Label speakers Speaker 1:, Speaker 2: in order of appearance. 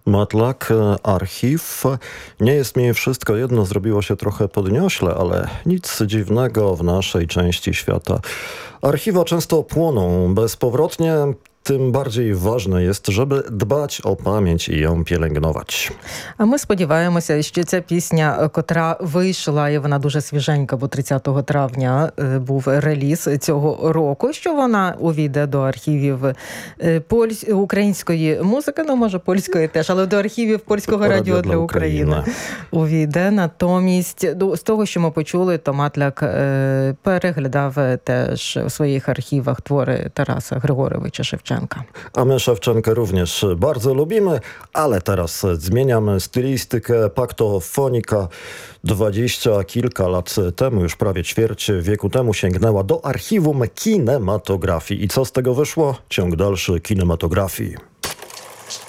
Speaker 1: Matlak, archiw. Nie jest mi wszystko jedno, zrobiło się trochę podniośle, ale nic dziwnego w naszej części świata. Archiwa często płoną bezpowrotnie. Тим bardziej ważne jest, żeby dbać o pamięć і ją pielęgnować.
Speaker 2: А ми сподіваємося, що ця пісня, котра вийшла, і вона дуже свіженька, бо 30 травня був реліз цього року, що вона увійде до архівів української музики, ну, може, польської теж, але до архівів Польського радіо для України увійде. Натомість, з того, що ми почули, то Матляк переглядав теж у своїх архівах твори Тараса Григоровича Шевченка.
Speaker 1: A my Szewczenkę również bardzo lubimy, ale teraz zmieniamy stylistykę. Paktofonika 20 kilka lat temu, już prawie ćwierć wieku temu, sięgnęła do archiwum kinematografii. I co z tego wyszło? Ciąg dalszy kinematografii.